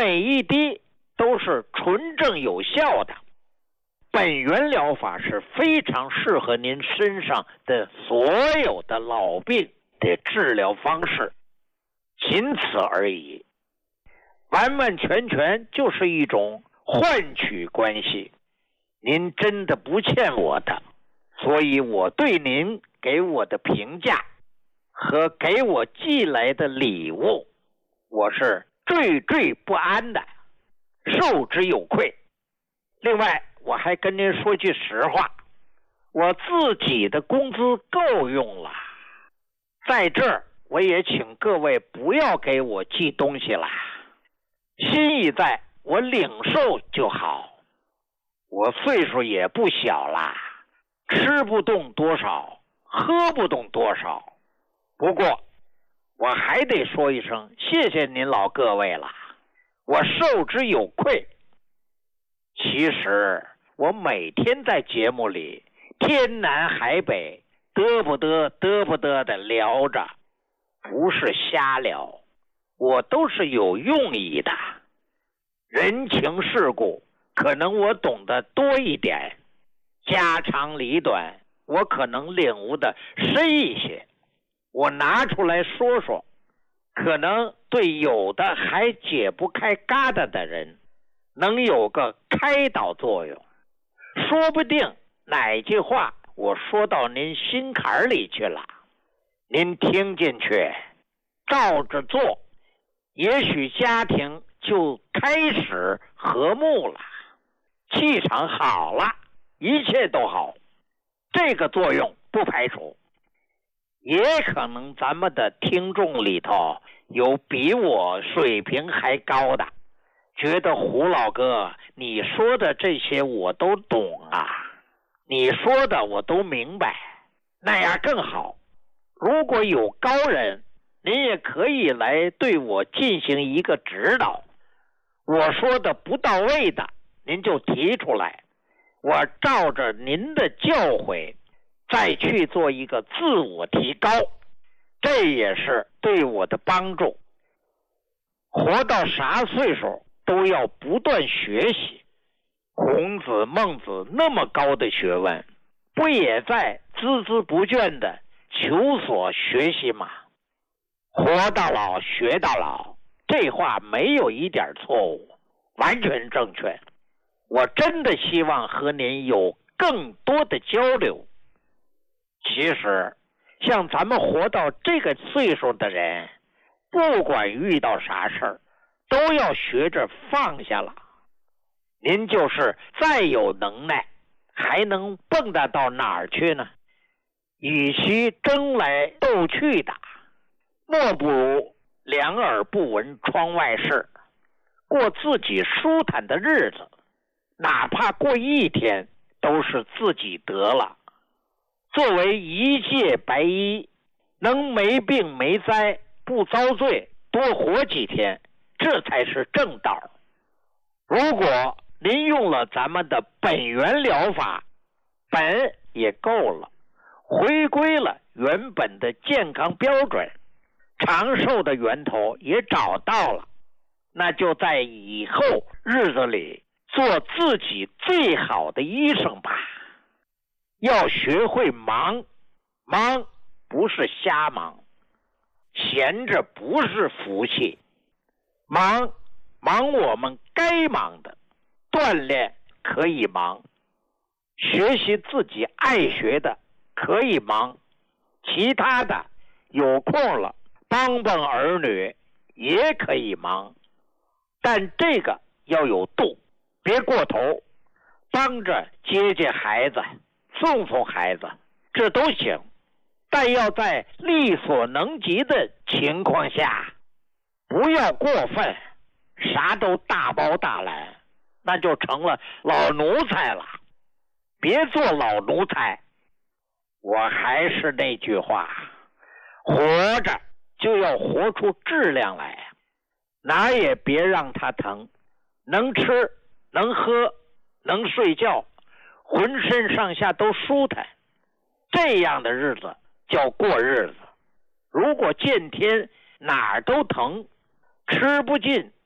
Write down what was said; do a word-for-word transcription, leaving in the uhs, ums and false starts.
每一滴都是纯正有效的。本源疗法是非常适合您身上的所有的老病的治疗方式，仅此而已。完完全全就是一种换取关系，您真的不欠我的，所以我对您给我的评价和给我寄来的礼物，我是惴惴不安的，受之有愧。另外我还跟您说句实话，我自己的工资够用了，在这儿我也请各位不要给我寄东西了，心意在我领受就好。我岁数也不小啦，吃不动多少，喝不动多少，不过我还得说一声谢谢您老各位了，我受之有愧。其实我每天在节目里天南海北嘚不嘚嘚不嘚的聊着，不是瞎聊，我都是有用意的。人情世故可能我懂得多一点，家长里短我可能领悟的深一些，我拿出来说说，可能对有的还解不开疙瘩的人能有个开导作用，说不定哪句话我说到您心坎里去了，您听进去照着做，也许家庭就开始和睦了，气场好了，一切都好。这个作用不排除，也可能咱们的听众里头有比我水平还高的，觉得胡老哥你说的这些我都懂啊，你说的我都明白，那样更好。如果有高人，您也可以来对我进行一个指导，我说的不到位的您就提出来，我照着您的教诲再去做一个自我提高，这也是对我的帮助。活到啥岁数都要不断学习，孔子孟子那么高的学问，不也在孜孜不倦的求索学习吗？活到老学到老，这话没有一点错误，完全正确。我真的希望和您有更多的交流。其实像咱们活到这个岁数的人，不管遇到啥事儿都要学着放下了。您就是再有能耐，还能蹦跶到哪儿去呢？与其争来斗去的，莫不如两耳不闻窗外事，过自己舒坦的日子，哪怕过一天都是自己得了。作为一介白衣，能没病没灾，不遭罪，多活几天，这才是正道。如果您用了咱们的本源疗法，本也够了，回归了原本的健康标准，长寿的源头也找到了，那就在以后日子里做自己最好的医生吧。要学会忙，忙不是瞎忙，闲着不是福气，忙忙我们该忙的，锻炼可以忙，学习自己爱学的可以忙，其他的有空了帮帮儿女也可以忙，但这个要有度，别过头，帮着接接孩子，送送孩子，这都行，但要在力所能及的情况下，不要过分，啥都大包大揽，那就成了老奴才了。别做老奴才。我还是那句话，活着就要活出质量来，哪也别让它疼，能吃能喝能睡觉，浑身上下都舒坦，这样的日子叫过日子。如果见天哪儿都疼，吃不进